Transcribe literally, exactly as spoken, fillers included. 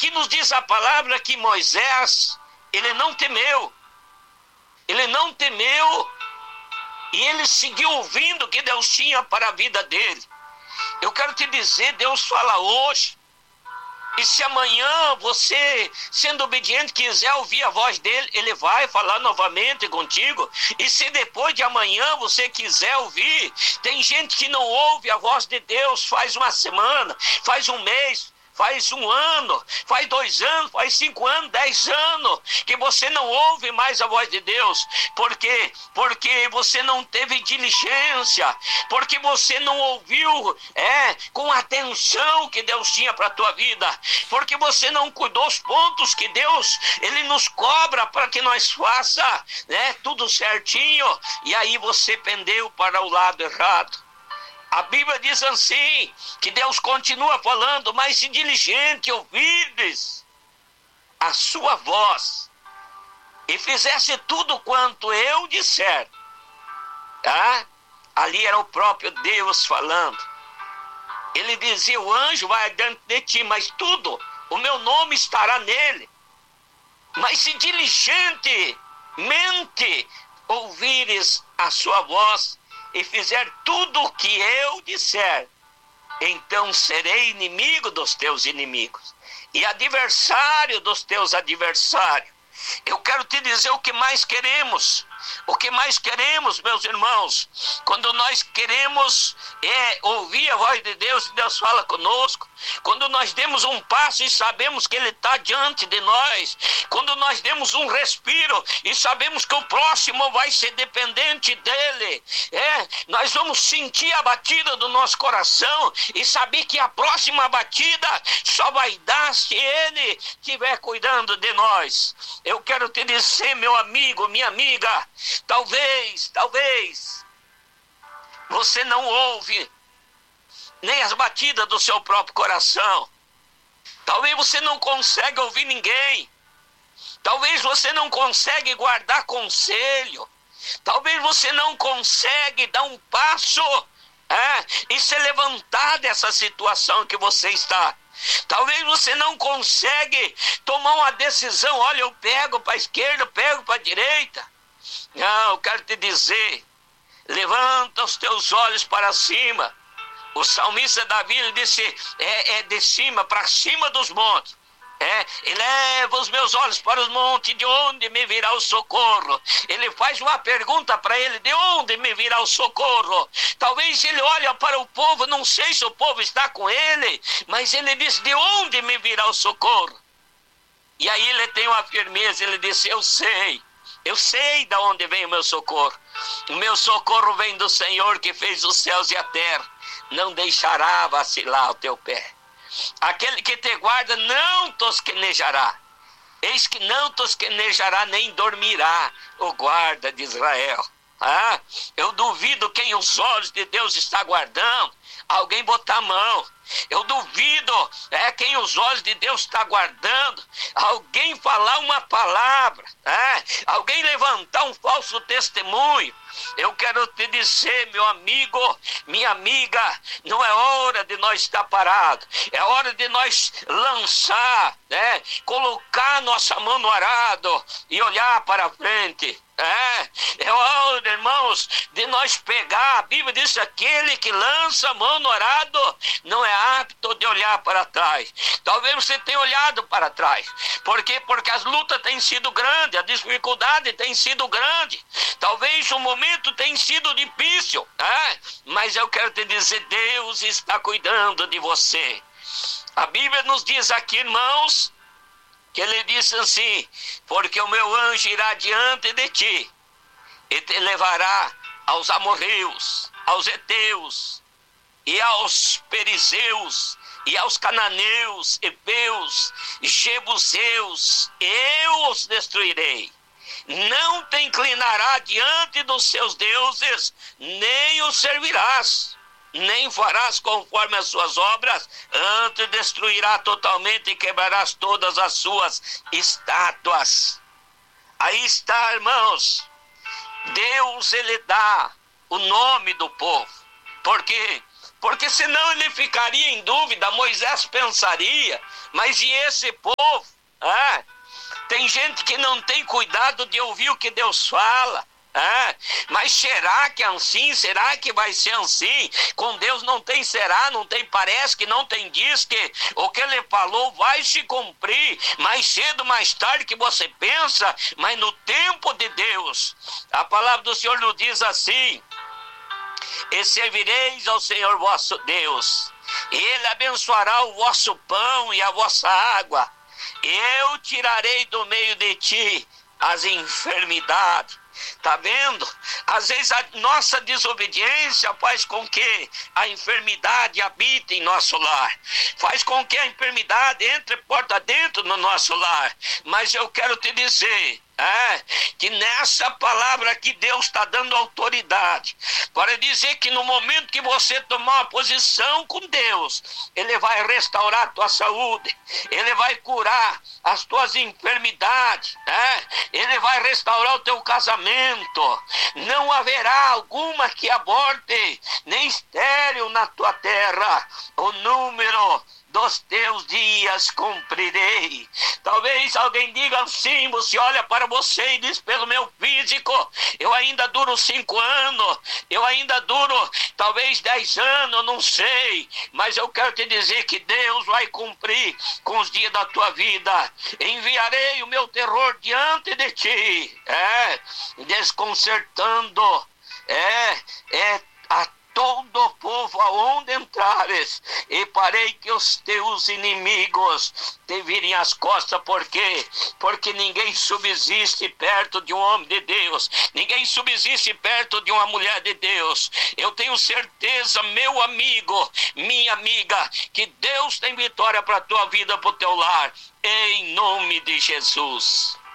aqui nos diz a palavra que Moisés, ele não temeu. Ele não temeu e ele seguiu ouvindo o que Deus tinha para a vida dele. Eu quero te dizer, Deus fala hoje. E se amanhã você, sendo obediente, quiser ouvir a voz dele, ele vai falar novamente contigo. E se depois de amanhã você quiser ouvir, tem gente que não ouve a voz de Deus faz uma semana, faz um mês, faz um ano, faz dois anos, faz cinco anos, dez anos, que você não ouve mais a voz de Deus. Por quê? Porque você não teve diligência, porque você não ouviu é, com atenção que Deus tinha para a tua vida, porque você não cuidou os pontos que Deus, Ele nos cobra para que nós faça, né, tudo certinho, e aí você pendeu para o lado errado. A Bíblia diz assim, que Deus continua falando, mas se diligente ouvirdes a sua voz e fizesse tudo quanto eu disser, tá? Ali era o próprio Deus falando. Ele dizia, o anjo vai adiante de ti, mas tudo, o meu nome estará nele. Mas se diligentemente ouvires a sua voz e fizer tudo o que eu disser, então serei inimigo dos teus inimigos e adversário dos teus adversários. Eu quero te dizer o que mais queremos. O que mais queremos, meus irmãos, quando nós queremos é, ouvir a voz de Deus, e Deus fala conosco, quando nós demos um passo e sabemos que Ele está diante de nós, quando nós demos um respiro e sabemos que o próximo vai ser dependente dEle, é, nós vamos sentir a batida do nosso coração e saber que a próxima batida só vai dar se Ele estiver cuidando de nós. Eu quero te dizer, meu amigo, minha amiga, Talvez, talvez, você não ouve nem as batidas do seu próprio coração. Talvez você não consegue ouvir ninguém. Talvez você não consegue guardar conselho. Talvez você não consegue dar um passo é, e se levantar dessa situação que você está. Talvez você não consegue tomar uma decisão. Olha, eu pego para a esquerda, eu pego para a direita. Não, eu quero te dizer, levanta os teus olhos para cima. O salmista Davi, ele disse, é, é de cima, para cima dos montes. É, eleva os meus olhos para os montes, de onde me virá o socorro? Ele faz uma pergunta para ele, de onde me virá o socorro? Talvez ele olhe para o povo, não sei se o povo está com ele, mas ele diz, de onde me virá o socorro? E aí ele tem uma firmeza, ele disse, eu sei. Eu sei de onde vem o meu socorro. O meu socorro vem do Senhor que fez os céus e a terra. Não deixará vacilar o teu pé. Aquele que te guarda não tosquenejará. Eis que não tosquenejará nem dormirá o guarda de Israel. Ah, eu duvido quem os olhos de Deus está guardando, alguém botar a mão. Eu duvido é, quem os olhos de Deus está guardando, alguém falar uma palavra, é, alguém levantar um falso testemunho. Eu quero te dizer, meu amigo, minha amiga, não é hora de nós estar parados, é hora de nós lançar, né, colocar nossa mão no arado e olhar para frente. É, é hora, irmãos, de nós pegar. A Bíblia diz, aquele que lança a mão no arado não é apto de olhar para trás. Talvez você tenha olhado para trás. Por quê? Porque as lutas têm sido grandes, a dificuldade tem sido grande. Talvez o momento tenha sido difícil, é? Mas eu quero te dizer, Deus está cuidando de você. A Bíblia nos diz aqui, irmãos, que ele disse assim, porque o meu anjo irá diante de ti e te levará aos amorreus, aos heteus e aos perizeus e aos cananeus, heveus, jebuseus, eu os destruirei. Não te inclinará diante dos seus deuses, nem os servirás. Nem farás conforme as suas obras, antes destruirá totalmente e quebrarás todas as suas estátuas. Aí está, irmãos, Deus, ele dá o nome do povo. Por quê? porque senão ele ficaria em dúvida. Moisés pensaria, mas e esse povo? Ah, tem gente que não tem cuidado de ouvir o que Deus fala. Ah, mas será que é assim? Será que vai ser assim? Com Deus não tem será, não tem parece que não tem diz que o que ele falou vai se cumprir mais cedo, mais tarde que você pensa, mas no tempo de Deus. A palavra do Senhor nos diz assim: e servireis ao Senhor vosso Deus, e Ele abençoará o vosso pão e a vossa água, e eu tirarei do meio de ti as enfermidades. Tá vendo? Às vezes a nossa desobediência faz com que a enfermidade habite em nosso lar, faz com que a enfermidade entre porta dentro no nosso lar. Mas eu quero te dizer, é, que nessa palavra que Deus está dando autoridade para dizer que no momento que você tomar uma posição com Deus, Ele vai restaurar a tua saúde, Ele vai curar as tuas enfermidades, é, Ele vai restaurar o teu casamento. Não haverá alguma que aborte, nem estéril na tua terra. O número dos teus dias cumprirei. Talvez alguém diga assim, você olha para você e diz, pelo meu físico, eu ainda duro cinco anos, eu ainda duro talvez dez anos, não sei, mas eu quero te dizer que Deus vai cumprir com os dias da tua vida. Enviarei o meu terror diante de ti, é, desconcertando, é, é, a todo o povo aonde entrares, e farei que os teus inimigos te virem as costas. Por quê? Porque ninguém subsiste perto de um homem de Deus, ninguém subsiste perto de uma mulher de Deus. Eu tenho certeza, meu amigo, minha amiga, que Deus tem vitória para a tua vida, para o teu lar, em nome de Jesus.